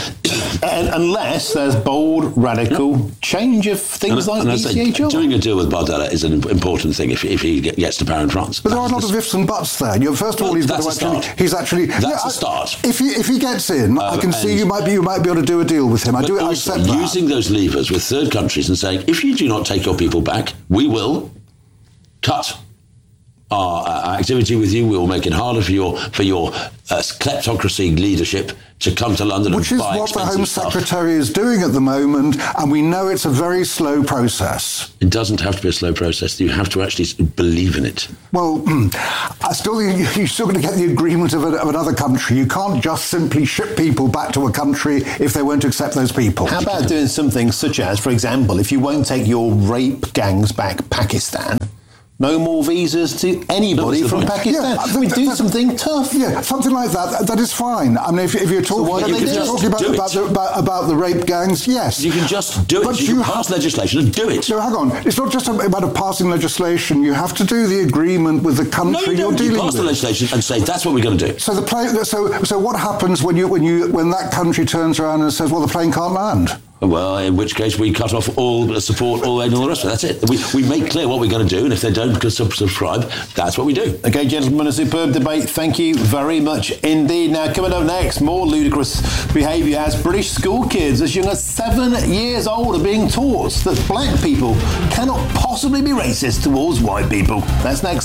and, unless there's bold, radical yep. change of things and, like and E C H R.
Doing a deal with Bardella is an important thing if, if he gets to power in France.
But there are a lot of ifs and buts there. You know, first of
well,
all, he's
that's
got to actually...
Start.
He's actually...
That's
yeah,
a start.
If he, if he gets in, um, I can see you might, be, you might be able to do a deal with him. I do I accept that.
Using those levers with third countries and saying, if you do not take your people back, we will cut our uh, activity with you. We will make it harder for your for your uh, kleptocracy leadership to come to London
Which
and
is
buy
what the Home
stuff.
Secretary is doing at the moment, and we know it's a very slow process.
It doesn't have to be a slow process. You have to actually believe in it.
Well, I still think you're still going to get the agreement of, a, of another country. You can't just simply ship people back to a country if they won't accept those people.
How about doing something such as, for example, if you won't take your rape gangs back Pakistan, no more visas to anybody from Pakistan.
Yeah,
we do something tough.
Yeah, something like that. That is fine. I mean, if, if you're talking,
So why don't
if
they
you're
just
talking about,
do it?
about, the, about, about the rape gangs, yes.
You can just do it.
But
You can pass legislation and do it.
No, hang on. It's not just a matter of passing legislation. You have to do the agreement with the country
No, you
you're
don't.
dealing
You pass
with.
the legislation and say that's what we're going to do.
So the plane. So so what happens when you when you when that country turns around and says, well, the plane can't land?
Well, in which case we cut off all support, all aid and all the rest of it. That's it. We, we make clear what we're going to do, and if they don't subscribe, that's what we do.
Okay, gentlemen, a superb debate. Thank you very much indeed. Now, coming up next, more ludicrous behaviour as British school kids as young as seven years old are being taught that black people cannot possibly be racist towards white people. That's next.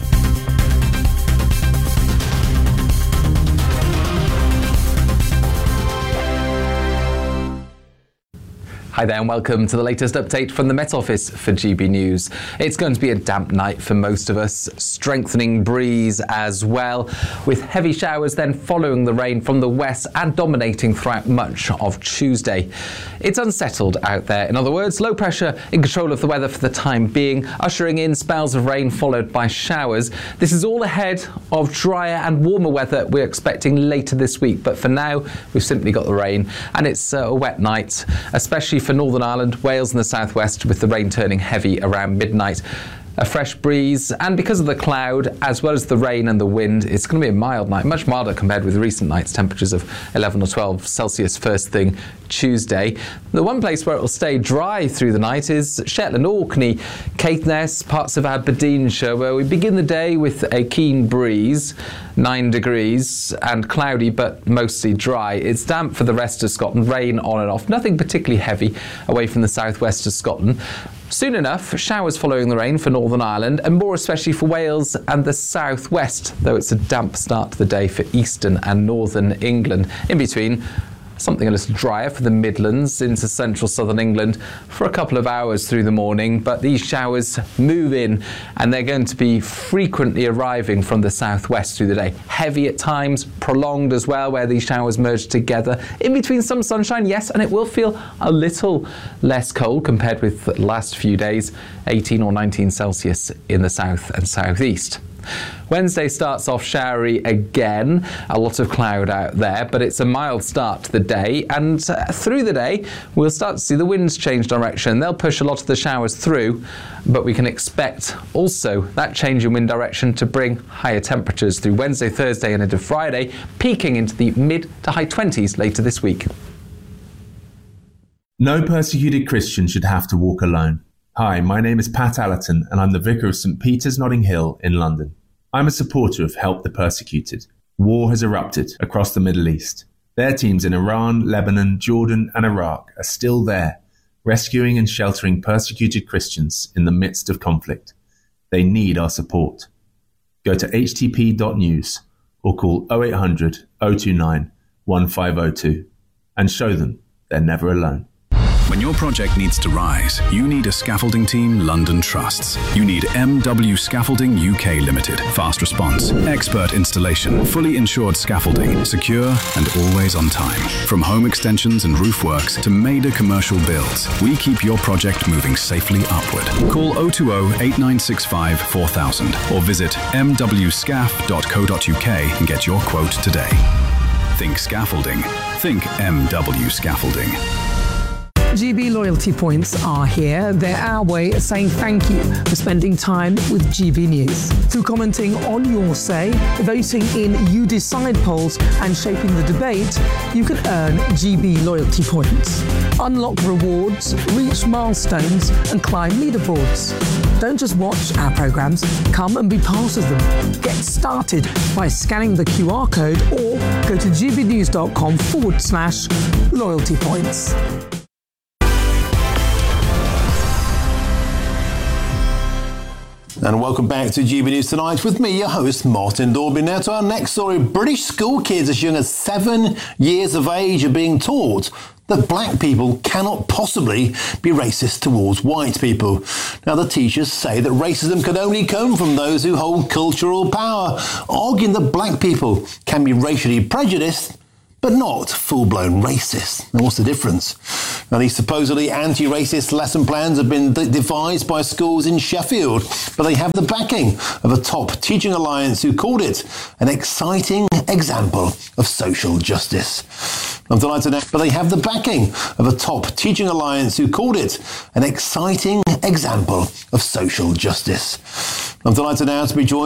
Hi there and welcome to the latest update from the Met Office for G B News. It's going to be a damp night for most of us, strengthening breeze as well, with heavy showers then following the rain from the west and dominating throughout much of Tuesday. It's unsettled out there. In other words, low pressure in control of the weather for the time being, ushering in spells of rain followed by showers. This is all ahead of drier and warmer weather we're expecting later this week, but for now we've simply got the rain, and it's a wet night, especially for Northern Ireland, Wales and the southwest, with the rain turning heavy around midnight. A fresh breeze, and because of the cloud, as well as the rain and the wind, it's going to be a mild night, much milder compared with recent nights, temperatures of eleven or twelve Celsius first thing Tuesday. The one place where it will stay dry through the night is Shetland, Orkney, Caithness, parts of Aberdeenshire, where we begin the day with a keen breeze, nine degrees, and cloudy but mostly dry. It's damp for the rest of Scotland, rain on and off, nothing particularly heavy away from the southwest of Scotland. Soon enough, showers following the rain for Northern Ireland, and more especially for Wales and the southwest, though it's a damp start to the day for eastern and northern England. In between, something a little drier for the Midlands into central southern England for a couple of hours through the morning, but these showers move in and they're going to be frequently arriving from the southwest through the day. Heavy at times, prolonged as well, where these showers merge together. In between some sunshine, yes, and it will feel a little less cold compared with the last few days, eighteen or nineteen Celsius in the south and southeast. Wednesday starts off showery again, a lot of cloud out there, but it's a mild start to the day, and uh, through the day we'll start to see the winds change direction. They'll push a lot of the showers through, but we can expect also that change in wind direction to bring higher temperatures through Wednesday, Thursday and into Friday, peaking into the mid to high twenties later this week.
No persecuted Christian should have to walk alone. Hi, my name is Pat Allerton and I'm the Vicar of St Peter's Notting Hill in London. I'm a supporter of Help the Persecuted. War has erupted across the Middle East. Their teams in Iran, Lebanon, Jordan and Iraq are still there, rescuing and sheltering persecuted Christians in the midst of conflict. They need our support. Go to h t p dot news or call oh eight hundred, oh two nine, one five oh two and show them they're never alone.
When your project needs to rise, you need a scaffolding team London trusts. You need M W Scaffolding U K Limited. Fast response, expert installation, fully insured scaffolding, secure and always on time. From home extensions and roof works to major commercial builds, we keep your project moving safely upward. Call oh two oh, eight nine six five, four thousand or visit m w scaff dot co dot u k and get your quote today. Think scaffolding. Think M W Scaffolding.
G B loyalty points are here. They're our way of saying thank you for spending time with G B News. Through commenting on your say, voting in You Decide polls and shaping the debate, you can earn G B loyalty points. Unlock rewards, reach milestones and climb leaderboards. Don't just watch our programmes, come and be part of them. Get started by scanning the Q R code or go to gbnews.com forward slash loyalty points.
And welcome back to G B News Tonight with me, your host, Martin Dorby. Now to our next story. British school kids as young as seven years of age are being taught that black people cannot possibly be racist towards white people. Now, the teachers say that racism can only come from those who hold cultural power, arguing that black people can be racially prejudiced but not full-blown racist. Now, what's the difference? Now, these supposedly anti-racist lesson plans have been de- devised by schools in Sheffield, but they have the backing of a top teaching alliance who called it an exciting example of social justice. I'm delighted now, but they have the backing of a top teaching alliance who called it an exciting example of social justice. I'm delighted now to be joined